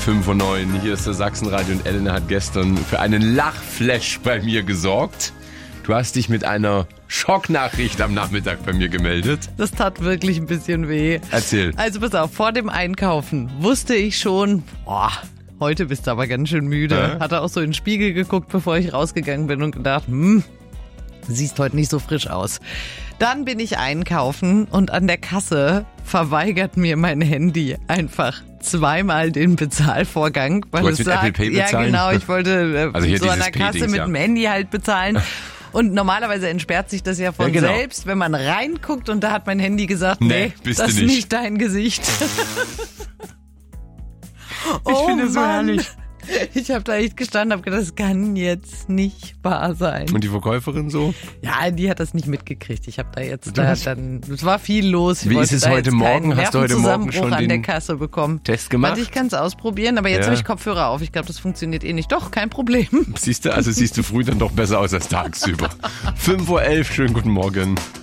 5:09 Uhr, hier ist der Sachsenradio und Elena hat gestern für einen Lachflash bei mir gesorgt. Du hast dich mit einer Schocknachricht am Nachmittag bei mir gemeldet. Das tat wirklich ein bisschen weh. Erzähl. Also pass auf, vor dem Einkaufen wusste ich schon, heute bist du aber ganz schön müde. Hatte auch so in den Spiegel geguckt, bevor ich rausgegangen bin und gedacht, siehst heute nicht so frisch aus. Dann bin ich einkaufen und an der Kasse verweigert mir mein Handy einfach zweimal den Bezahlvorgang. Weil du wolltest mit Apple Pay bezahlen? Ja, genau. Ich wollte also hier so an der Kasse mit dem Handy halt bezahlen. Und normalerweise entsperrt sich das ja von selbst, wenn man reinguckt. Und da hat mein Handy gesagt, nee das ist nicht dein Gesicht. Ich finde es so herrlich. Ich habe da echt gestanden, habe gedacht, das kann jetzt nicht wahr sein. Und die Verkäuferin so? Ja, die hat das nicht mitgekriegt. Ich habe da jetzt es war viel los. Wie ist es heute Morgen? Hast du heute Morgen schon an der Kasse bekommen? Test gemacht? Also ich kann es ausprobieren, aber jetzt habe ich Kopfhörer auf. Ich glaube, das funktioniert eh nicht. Doch, kein Problem. Siehst du früh dann doch besser aus als tagsüber. 5:11 Uhr, schönen guten Morgen.